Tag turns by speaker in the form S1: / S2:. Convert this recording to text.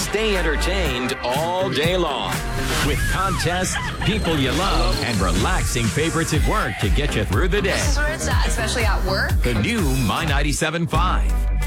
S1: Stay entertained all day long with contests, people you love, and relaxing favorites at work to get you through the day.
S2: This is where it's at, especially at work.
S1: The new My 97.5.